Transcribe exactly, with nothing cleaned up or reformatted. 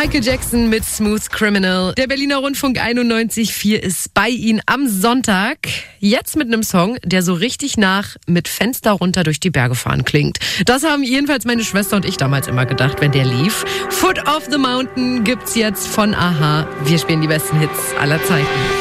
Michael Jackson mit Smooth Criminal. Der Berliner Rundfunk einundneunzig Komma vier ist bei Ihnen am Sonntag. Jetzt mit einem Song, der so richtig nach mit Fenster runter durch die Berge fahren klingt. Das haben jedenfalls meine Schwester und ich damals immer gedacht, wenn der lief. Foot of the Mountain gibt's jetzt von a-ha. Wir spielen die besten Hits aller Zeiten.